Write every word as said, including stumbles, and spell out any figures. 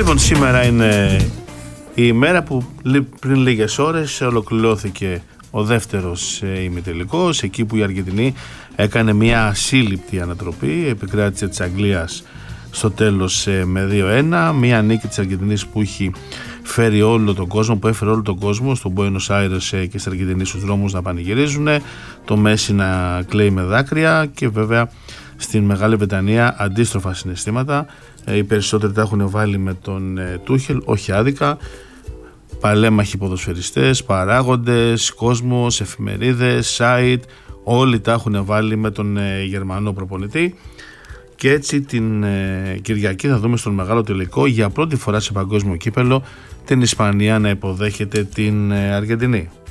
Λοιπόν, σήμερα είναι η ημέρα που πριν λίγες ώρες ολοκληρώθηκε ο δεύτερος ημιτελικός, εκεί που η Αργεντινή έκανε μια ασύλληπτη ανατροπή, επικράτησε της Αγγλίας στο τέλος με δύο ένα, μια νίκη της Αργεντινής που έχει φέρει όλο τον κόσμο, που έφερε όλο τον κόσμο στον Buenos Aires και στην Αργεντινή στους δρόμους να πανηγυρίζουν, το Μέση να κλαίει με δάκρυα και βέβαια στην Μεγάλη Βρετανία αντίστροφα συναισθήματα. Οι περισσότεροι τα έχουν βάλει με τον Τούχελ, όχι άδικα. Παλέμαχοι ποδοσφαιριστές, παράγοντες, κόσμος, εφημερίδες, site, όλοι τα έχουν βάλει με τον Γερμανό προπονητή. Και έτσι την Κυριακή θα δούμε στον μεγάλο τελικό για πρώτη φορά σε παγκόσμιο κύπελο την Ισπανία να υποδέχεται την Αργεντινή.